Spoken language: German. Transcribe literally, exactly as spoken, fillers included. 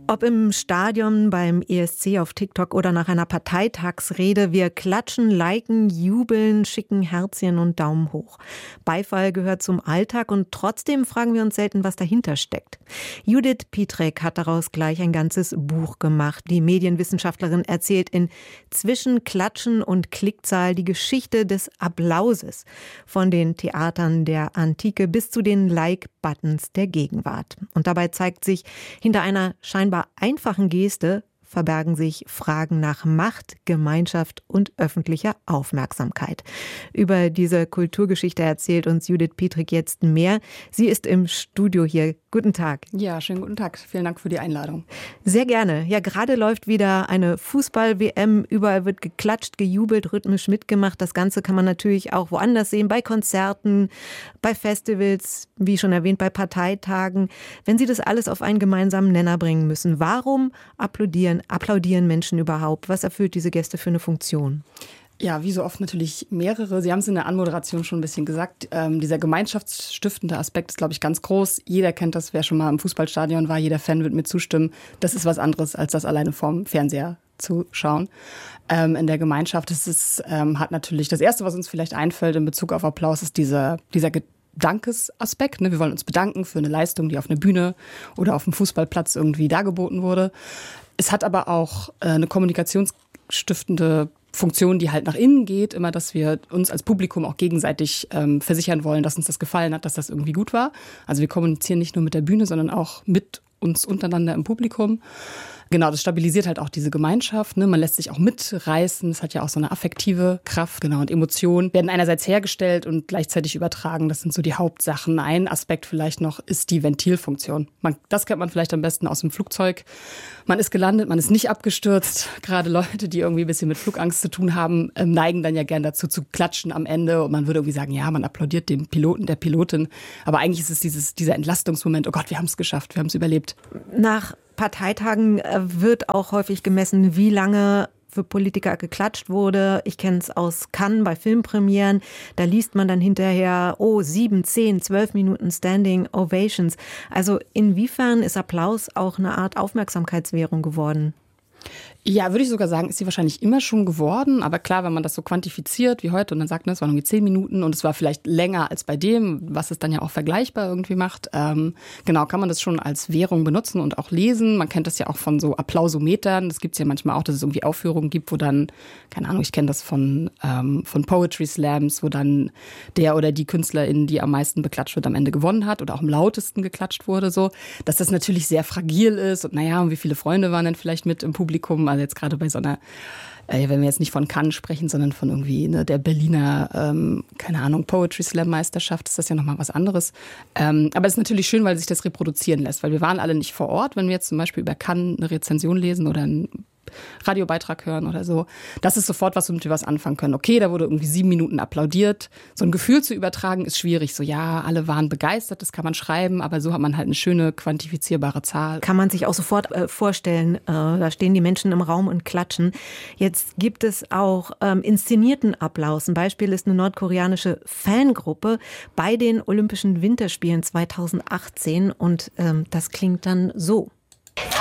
Ob im Stadion, beim E S C, auf TikTok oder nach einer Parteitagsrede, wir klatschen, liken, jubeln, schicken Herzchen und Daumen hoch. Beifall gehört zum Alltag und trotzdem fragen wir uns selten, was dahinter steckt. Judith Pietrek hat daraus gleich ein ganzes Buch gemacht. Die Medienwissenschaftlerin erzählt in Zwischen Klatschen und Klickzahl die Geschichte des Applauses. Von den Theatern der Antike bis zu den Like-Buttons der Gegenwart. Und dabei zeigt sich, hinter einer scheinbar einfachen Geste verbergen sich Fragen nach Macht, Gemeinschaft und öffentlicher Aufmerksamkeit. Über diese Kulturgeschichte erzählt uns Judith Pietrek jetzt mehr. Sie ist im Studio hier. Guten Tag. Ja, schönen guten Tag. Vielen Dank für die Einladung. Sehr gerne. Ja, gerade läuft wieder eine Fußball-W M. Überall wird geklatscht, gejubelt, rhythmisch mitgemacht. Das Ganze kann man natürlich auch woanders sehen, bei Konzerten, bei Festivals, wie schon erwähnt, bei Parteitagen. Wenn Sie das alles auf einen gemeinsamen Nenner bringen müssen, warum applaudieren, applaudieren Menschen überhaupt? Was erfüllt diese Geste für eine Funktion? Ja, wie so oft natürlich mehrere. Sie haben es in der Anmoderation schon ein bisschen gesagt. Ähm, dieser gemeinschaftsstiftende Aspekt ist, glaube ich, ganz groß. Jeder kennt das, wer schon mal im Fußballstadion war. Jeder Fan wird mir zustimmen. Das ist was anderes, als das alleine vorm Fernseher zu schauen. Ähm, in der Gemeinschaft ist es, ähm, hat natürlich das Erste, was uns vielleicht einfällt in Bezug auf Applaus, ist dieser, dieser Dankesaspekt. Ne? Wir wollen uns bedanken für eine Leistung, die auf einer Bühne oder auf dem Fußballplatz irgendwie dargeboten wurde. Es hat aber auch äh, eine kommunikationsstiftende Funktion, die halt nach innen geht, immer, dass wir uns als Publikum auch gegenseitig ähm, versichern wollen, dass uns das gefallen hat, dass das irgendwie gut war. Also wir kommunizieren nicht nur mit der Bühne, sondern auch mit uns untereinander im Publikum. Genau, das stabilisiert halt auch diese Gemeinschaft. Ne? Man lässt sich auch mitreißen. Es hat ja auch so eine affektive Kraft. Genau, und Emotionen werden einerseits hergestellt und gleichzeitig übertragen. Das sind so die Hauptsachen. Ein Aspekt vielleicht noch ist die Ventilfunktion. Man, das kennt man vielleicht am besten aus dem Flugzeug. Man ist gelandet, man ist nicht abgestürzt. Gerade Leute, die irgendwie ein bisschen mit Flugangst zu tun haben, ähm, neigen dann ja gern dazu zu klatschen am Ende. Und man würde irgendwie sagen, ja, man applaudiert dem Piloten, der Pilotin. Aber eigentlich ist es dieses, dieser Entlastungsmoment. Oh Gott, wir haben es geschafft, wir haben es überlebt. Nach Parteitagen wird auch häufig gemessen, wie lange für Politiker geklatscht wurde. Ich kenne es aus Cannes bei Filmpremieren. Da liest man dann hinterher, oh, sieben, zehn, zwölf Minuten Standing Ovations. Also inwiefern ist Applaus auch eine Art Aufmerksamkeitswährung geworden? Ja, würde ich sogar sagen, ist sie wahrscheinlich immer schon geworden. Aber klar, wenn man das so quantifiziert wie heute und dann sagt, ne, es waren irgendwie zehn Minuten und es war vielleicht länger als bei dem, was es dann ja auch vergleichbar irgendwie macht. Ähm, genau, kann man das schon als Währung benutzen und auch lesen. Man kennt das ja auch von so Applausometern. Das gibt es ja manchmal auch, dass es irgendwie Aufführungen gibt, wo dann, keine Ahnung, ich kenne das von, ähm, von Poetry Slams, wo dann der oder die Künstlerin, die am meisten beklatscht wird, am Ende gewonnen hat oder auch am lautesten geklatscht wurde. So, dass das natürlich sehr fragil ist und naja, und wie viele Freunde waren denn vielleicht mit im Publikum? Also jetzt gerade bei so einer, äh, wenn wir jetzt nicht von Cannes sprechen, sondern von irgendwie ne, der Berliner, ähm, keine Ahnung, Poetry Slam Meisterschaft, ist das ja nochmal was anderes. Ähm, aber es ist natürlich schön, weil sich das reproduzieren lässt, weil wir waren alle nicht vor Ort, wenn wir jetzt zum Beispiel über Cannes eine Rezension lesen oder ein Radiobeitrag hören oder so. Das ist sofort was, womit wir was anfangen können. Okay, da wurde irgendwie sieben Minuten applaudiert. So ein Gefühl zu übertragen ist schwierig. So, ja, alle waren begeistert, das kann man schreiben, aber so hat man halt eine schöne, quantifizierbare Zahl. Kann man sich auch sofort äh, vorstellen, äh, da stehen die Menschen im Raum und klatschen. Jetzt gibt es auch ähm, inszenierten Applaus. Ein Beispiel ist eine nordkoreanische Fangruppe bei den Olympischen Winterspielen zweitausendachtzehn und ähm, das klingt dann so.